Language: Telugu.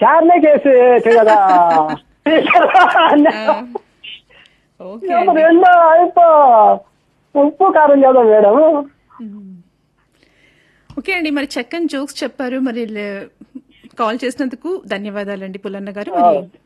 చార్లే కేసు కదా ఓకే అండి. రెండో అయిపో ఉప్పు కారం కదా మేడం. ఓకే అండి, మరి చక్కని జోక్స్ చెప్పారు. మరి కాల్ చేసినందుకు ధన్యవాదాలండి పుల్లన్న గారు. మరి